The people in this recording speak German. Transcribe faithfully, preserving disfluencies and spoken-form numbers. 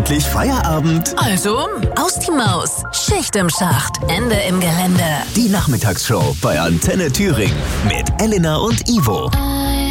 endlich Feierabend. Also, aus die Maus. Schicht im Schacht. Ende im Gelände. Die Nachmittagsshow bei Antenne Thüringen mit Elena und Ivo.